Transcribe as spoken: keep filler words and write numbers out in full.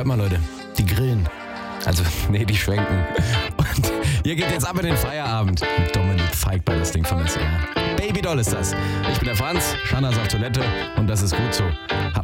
hört mal Leute, die grillen. Also, nee, die schwenken. Und hier geht jetzt ab in den Feierabend mit Dominik Feig bei das Ding von S R. Baby Doll ist das. Ich bin der Franz, Shanna ist auf Toilette und das ist gut so. Habt